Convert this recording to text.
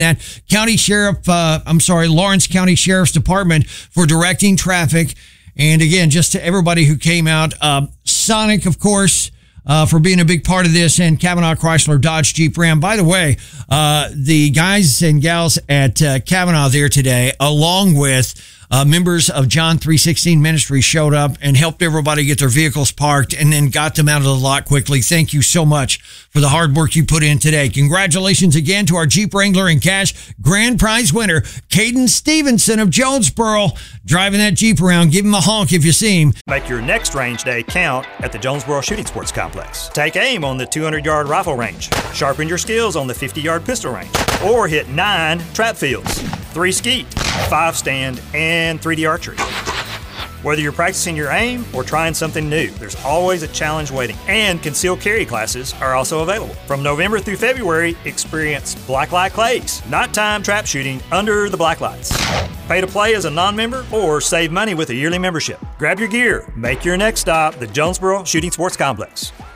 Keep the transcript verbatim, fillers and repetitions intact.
that. County Sheriff, uh, I'm sorry, Lawrence County Sheriff's Department for directing traffic. And again, just to everybody who came out, uh, Sonic, of course, uh, for being a big part of this, and Kavanaugh Chrysler Dodge Jeep Ram. By the way, uh, the guys and gals at uh, Kavanaugh there today, along with Uh, members of John three sixteen Ministry, showed up and helped everybody get their vehicles parked and then got them out of the lot quickly. Thank you so much for the hard work you put in today. Congratulations again to our Jeep Wrangler and Cash grand prize winner, Caden Stevenson of Jonesboro, driving that Jeep around. Give him a honk if you see him. Make your next range day count at the Jonesboro Shooting Sports Complex. Take aim on the two hundred yard rifle range. Sharpen your skills on the fifty yard pistol range. Or hit nine trap fields, three skeet, five stand, and three D archery. Whether you're practicing your aim or trying something new, there's always a challenge waiting. And concealed carry classes are also available. From November through February, experience blacklight clays, nighttime trap shooting under the black lights. Pay to play as a non-member or save money with a yearly membership. Grab your gear, make your next stop the Jonesboro Shooting Sports Complex.